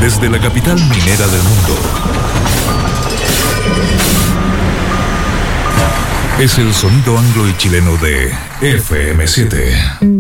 Desde la capital minera del mundo. Es el sonido anglo y chileno de FM7.